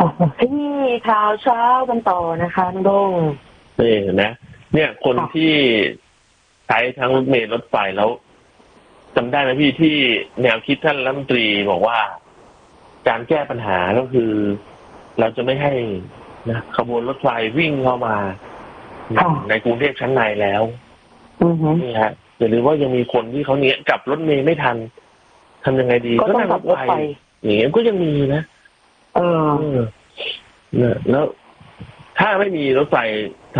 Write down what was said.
ที่ข่าวเช้ากันต่อนะคะน้องโด่งนี่นะเนี่ยคนที่ใช้ทั้งรถเมล์รถไฟแล้วจำได้ไหมพี่ที่แนวคิดท่านรัฐมนตรีบอกว่าการแก้ปัญหาก็คือเราจะไม่ให้นะขบวนรถไฟวิ่งเข้ามาในกรุงเทพชั้นในแล้วนี่ฮะอย่าลืมว่ายังมีคนที่เขาเนี่ยกลับรถเมล์ไม่ทันทำยังไงดีก็นั่งรถไฟอย่างเงี้ยก็ยังมีนะแล้วถ้าไม่มีรถไฟ